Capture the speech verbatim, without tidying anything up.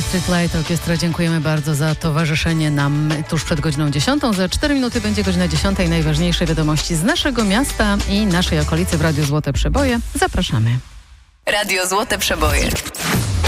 Street Light Orchestra, dziękujemy bardzo za towarzyszenie nam tuż przed godziną dziesiątą. Za cztery minuty będzie godzina dziesiąta i najważniejsze wiadomości z naszego miasta i naszej okolicy w Radiu Złote Przeboje. Zapraszamy. Radio Złote Przeboje.